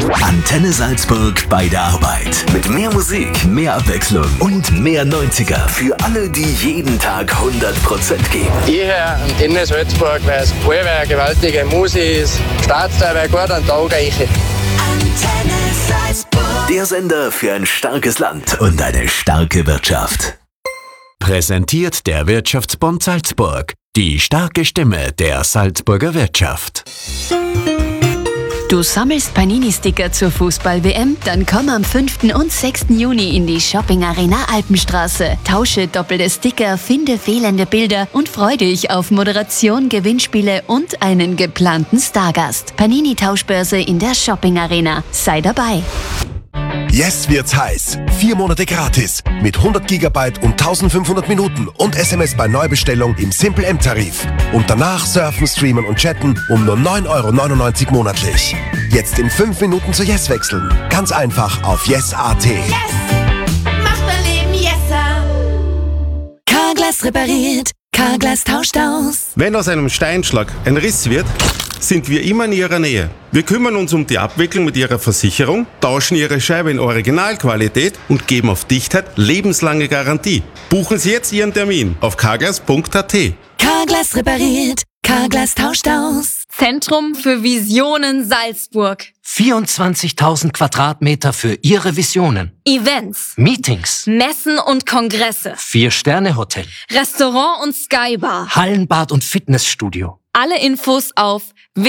Antenne Salzburg bei der Arbeit. Mit mehr Musik, mehr Abwechslung und mehr 90er für alle, die jeden Tag 100% geben. Ich höre Antenne Salzburg, weil es eine gewaltige Musik ist. Startet dabei gut an den Tag rein. Antenne Salzburg. Der Sender für ein starkes Land und eine starke Wirtschaft. Präsentiert der Wirtschaftsbund Salzburg. Die starke Stimme der Salzburger Wirtschaft. Du sammelst Panini-Sticker zur Fußball-WM? Dann komm am 5. und 6. Juni in die Shopping-Arena Alpenstraße. Tausche doppelte Sticker, finde fehlende Bilder und freu dich auf Moderation, Gewinnspiele und einen geplanten Stargast. Panini-Tauschbörse in der Shopping-Arena. Sei dabei. Jetzt wird's heiß. 4 Monate gratis mit 100 GB und 1500 Minuten und SMS bei Neubestellung im Simple M-Tarif. Und danach surfen, streamen und chatten um nur 9,99 € monatlich. Jetzt in 5 Minuten zu Yes wechseln. Ganz einfach auf yes.at. Yes! Macht mein Leben yesser! Carglass repariert, Carglass tauscht aus. Wenn aus einem Steinschlag ein Riss wird, sind wir immer in Ihrer Nähe. Wir kümmern uns um die Abwicklung mit Ihrer Versicherung, tauschen Ihre Scheibe in Originalqualität und geben auf Dichtheit lebenslange Garantie. Buchen Sie jetzt Ihren Termin auf carglass.at. Carglass repariert, Carglass tauscht aus. Zentrum für Visionen Salzburg. 24.000 Quadratmeter für Ihre Visionen. Events, Meetings, Messen und Kongresse, 4-Sterne-Hotel, Restaurant und Skybar, Hallenbad und Fitnessstudio. Alle Infos auf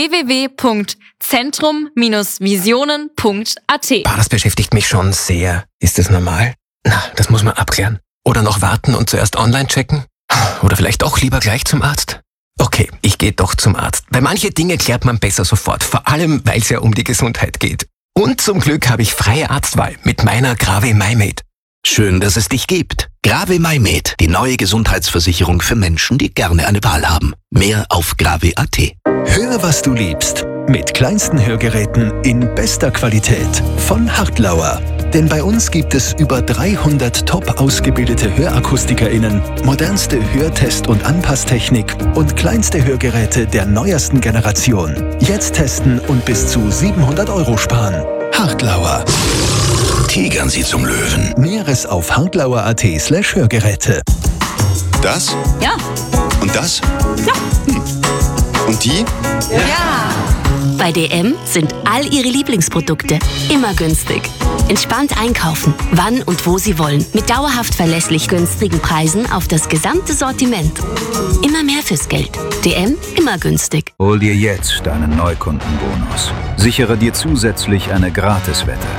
www.zentrum-visionen.at. Das beschäftigt mich schon sehr. Ist das normal? Na, das muss man abklären. Oder noch warten und zuerst online checken? Oder vielleicht doch lieber gleich zum Arzt? Okay, ich gehe doch zum Arzt. Weil manche Dinge klärt man besser sofort. Vor allem, weil es ja um die Gesundheit geht. Und zum Glück habe ich freie Arztwahl mit meiner Grave MyMed. Schön, dass es dich gibt. Grave MyMed, die neue Gesundheitsversicherung für Menschen, die gerne eine Wahl haben. Mehr auf grave.at. Hör, was du liebst. Mit kleinsten Hörgeräten in bester Qualität von Hartlauer. Denn bei uns gibt es über 300 top ausgebildete HörakustikerInnen, modernste Hörtest- und Anpasstechnik und kleinste Hörgeräte der neuesten Generation. Jetzt testen und bis zu 700 € sparen. Hartlauer. Tigern Sie zum Löwen. Näheres auf hartlauer.at/Hörgeräte. Das? Ja. Und das? Ja. Und die? Ja. Bei DM sind all Ihre Lieblingsprodukte immer günstig. Entspannt einkaufen, wann und wo Sie wollen. Mit dauerhaft verlässlich günstigen Preisen auf das gesamte Sortiment. Immer mehr fürs Geld. DM, immer günstig. Hol dir jetzt deinen Neukundenbonus. Sichere dir zusätzlich eine Gratiswette.